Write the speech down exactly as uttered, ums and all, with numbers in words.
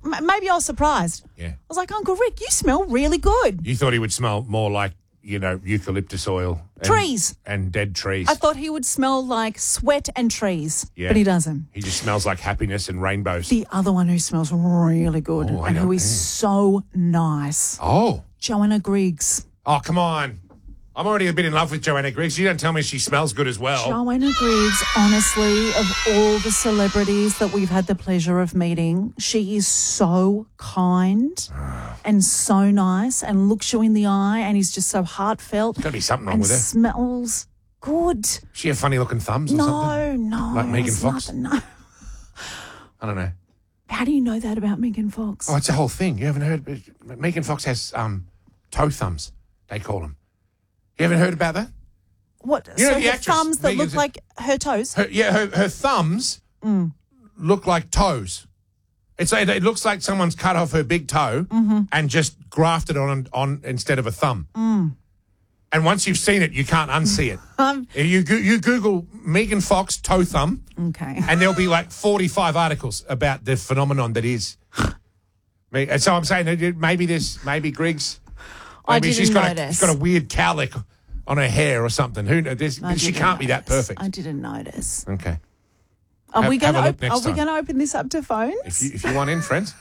m- maybe I was surprised. Yeah. I was like, Uncle Rick, you smell really good. You thought he would smell more like, you know, eucalyptus oil. And, Trees. And dead trees. I thought he would smell like sweat and trees, Yeah. but he doesn't. He just smells like happiness and rainbows. The other one who smells really good Oh, I and know. who is Yeah. so nice, Oh. Joanna Griggs. Oh, come on. I'm already a bit in love with Joanna Griggs. You don't tell me she smells good as well. Joanna Griggs, honestly, of all the celebrities that we've had the pleasure of meeting, she is so kind and so nice and looks you in the eye and is just so heartfelt. There's got to be something wrong and with her. smells good. She have funny looking thumbs or No, something? no. Like Megan it's Fox? nothing, no. I don't know. How do you know that about Megan Fox? Oh, it's a whole thing. You haven't heard? Megan Fox has um, toe thumbs, they call them. You haven't heard about that? What? You know so the her actress, thumbs that Megan's- look like her toes? Her, yeah, her, her thumbs Mm. look like toes. It's it, it looks like someone's cut off her big toe Mm-hmm. and just grafted on on instead of a thumb. Mm. And once you've seen it, you can't unsee it. Um, you go- you Google Megan Fox toe thumb, okay. and there'll be like forty-five articles about the phenomenon that is. Me- and so I'm saying that maybe this, maybe Griggs, I maybe didn't she's got a, notice. she's got a weird cowlick on her hair or something. Who knows? This- I She didn't can't be that notice. perfect. I didn't notice. Okay. Are Have- we going have a to look op- next are we time. going to open this up to phones? If you, if you want in, friends.